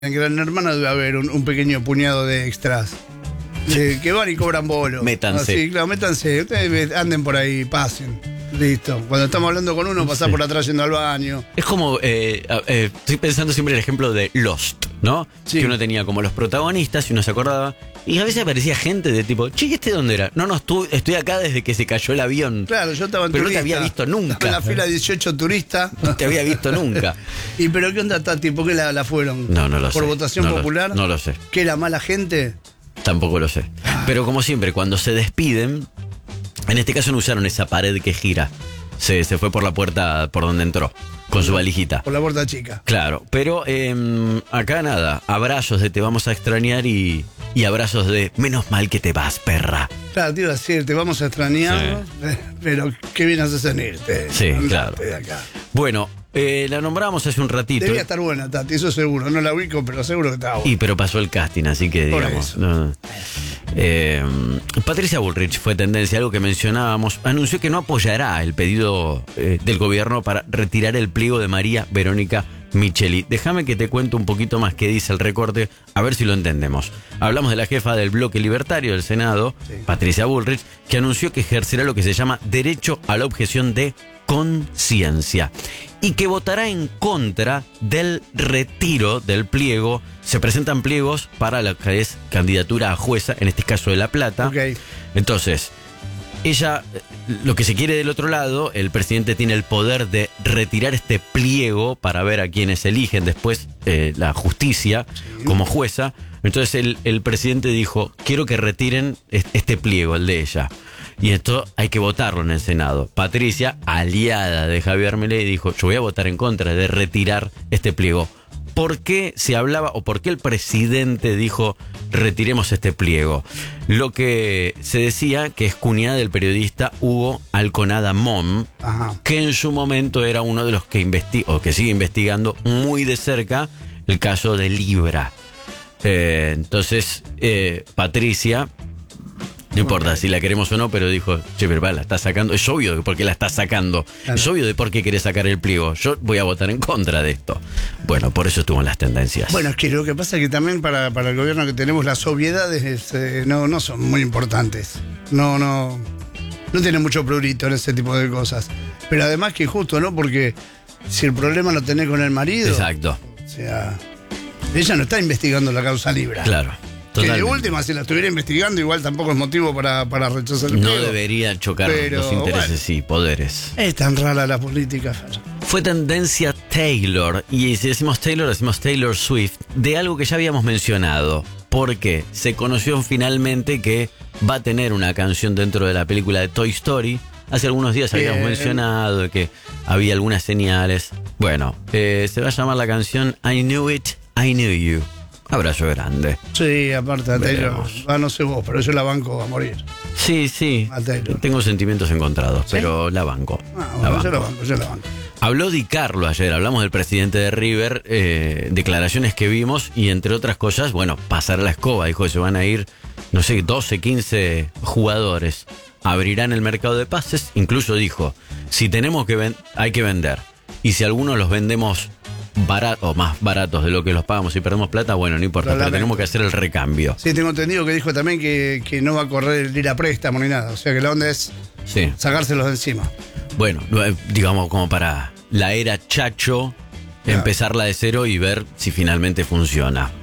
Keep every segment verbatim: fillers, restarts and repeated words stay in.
En Gran Hermano debe haber un, un pequeño puñado de extras. Eh, que van y cobran bolo. Métanse. Así, claro, métanse. Ustedes anden por ahí, pasen. Listo. Cuando estamos hablando con uno, pasar Sí. por atrás yendo al baño. Es como, eh, eh, estoy pensando siempre en el ejemplo de Lost, ¿no? Sí. Que uno tenía como los protagonistas y uno se acordaba. Y a veces aparecía gente de tipo, che, ¿este dónde era? No, no, estu- estoy acá desde que se cayó el avión. Claro, yo estaba en Pero no te turista. había visto nunca. Estaba en la fila dieciocho turista. No te había visto nunca. ¿Y pero qué onda, Tati? ¿Por qué la, la fueron? No, no lo sé. ¿Por votación No lo- popular? no lo sé. ¿Que era mala gente? Tampoco lo sé. Pero como siempre, cuando se despiden, en este caso no usaron esa pared que gira. Se, se fue por la puerta por donde entró, con su valijita. Por la puerta chica. Claro, pero eh, acá nada, abrazos de te vamos a extrañar y, y abrazos de menos mal que te vas, perra. Claro, te iba a decir, te vamos a extrañar, eh, pero qué bien haces en irte. Sí, Andate claro. de acá. Bueno, eh, la nombramos hace un ratito. Debía estar buena, Tati, eso seguro. No la ubico, pero seguro que estaba buena. Y pero pasó el casting, así que Por digamos. eso. no. Eh, Patricia Bullrich fue tendencia, algo que mencionábamos. Anunció que no apoyará el pedido eh, del gobierno para retirar el pliego de María Verónica Micheli. Déjame que te cuente un poquito más qué dice el recorte, a ver si lo entendemos. Hablamos de la jefa del bloque libertario del Senado, Sí. Patricia Bullrich, que anunció que ejercerá lo que se llama derecho a la objeción de conciencia y que votará en contra del retiro del pliego. Se presentan pliegos para la que es candidatura a jueza, en este caso de La Plata. Ok. Entonces, ella, lo que se quiere del otro lado, el presidente tiene el poder de retirar este pliego para ver a quienes eligen después eh, la justicia como jueza. Entonces el, el presidente dijo, quiero que retiren est- este pliego, el de ella. Y esto hay que votarlo en el Senado. Patricia, aliada de Javier Milei, dijo, yo voy a votar en contra de retirar este pliego. ¿Por qué se hablaba o por qué el presidente dijo retiremos este pliego? Lo que se decía que es cuñada del periodista Hugo Alconada Mom, Ajá. que en su momento era uno de los que investiga o que sigue investigando muy de cerca el caso de Libra. Eh, entonces, eh, Patricia, no importa si la queremos o no, pero dijo, che, pero va, la está sacando. Es obvio de por qué la está sacando. Claro. Es obvio de por qué querés sacar el pliego. Yo voy a votar en contra de esto. Bueno, por eso estuvo en las tendencias. Bueno, es que lo que pasa es que también para, para el gobierno que tenemos las obviedades eh, no, no son muy importantes. No, no, no tiene mucho prurito en ese tipo de cosas. Pero además que justo, ¿no? Porque si el problema lo tenés con el marido, Exacto. o sea, ella no está investigando la causa Libra. Claro. Que de Totalmente. última, si la estuviera investigando, igual tampoco es motivo para, para rechazar el No pliego. debería chocar Pero, los intereses bueno. y poderes. Es tan rara la política, Fer. Fue tendencia Taylor, y si decimos Taylor, decimos Taylor Swift, de algo que ya habíamos mencionado. Porque se conoció finalmente que va a tener una canción dentro de la película de Toy Story. Hace algunos días habíamos Bien. mencionado que había algunas señales. Bueno, eh, se va a llamar la canción I Knew It, I Knew You. Abrazo grande. Sí, aparte, a Taylor, Veremos. ah, no sé vos, pero yo la banco a morir. Sí, sí. A Taylor. Tengo sentimientos encontrados, ¿Sí? pero la banco. Ah, la bueno, yo la banco. banco, yo la banco. Habló Di Carlo ayer, hablamos del presidente de River, eh, declaraciones que vimos y entre otras cosas, bueno, pasar la escoba, dijo que se van a ir, no sé, doce, quince jugadores, abrirán el mercado de pases, incluso dijo, si tenemos que vender, hay que vender, y si algunos los vendemos barato, o más baratos de lo que los pagamos y perdemos plata, bueno, no importa, Lo pero lamento. tenemos que hacer el recambio. Sí, tengo entendido que dijo también que, que no va a correr el ir a préstamo ni nada. O sea que la onda es Sí, sacárselos de encima. bueno, eh, digamos como para la era Chacho, Claro. empezarla de cero y ver si finalmente funciona.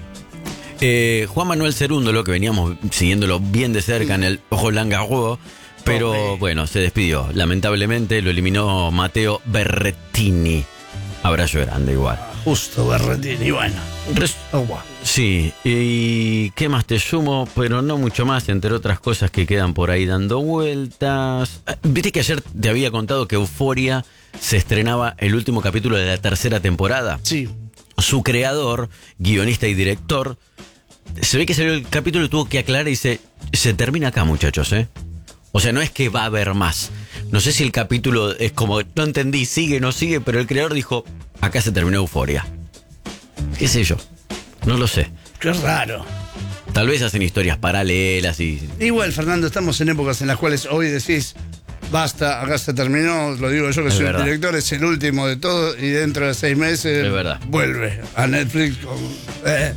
Eh, Juan Manuel Cerúndolo, que veníamos siguiéndolo bien de cerca en el Ojo Langarro, pero Hombre. bueno, se despidió. Lamentablemente lo eliminó Matteo Berrettini. Abrazo grande igual. Justo, Berretini, bueno. Res- Agua. Sí, y ¿qué más te sumo? Pero no mucho más, entre otras cosas que quedan por ahí dando vueltas. Ah, Viste que ayer te había contado que Euforia se estrenaba el último capítulo de la tercera temporada. Sí. Su creador, guionista y director, se ve que salió el capítulo y tuvo que aclarar y dice, se termina acá, muchachos, ¿eh? O sea, no es que va a haber más. No sé si el capítulo es como, no entendí, sigue, no sigue, pero el creador dijo, acá se terminó Euforia. ¿Qué sé yo? No lo sé. Qué raro. Tal vez hacen historias paralelas y... Igual, Fernando, estamos en épocas en las cuales hoy decís, basta, acá se terminó, lo digo yo que Es soy verdad. el director, es el último de todo y dentro de seis meses Es verdad. vuelve a Netflix con... eh,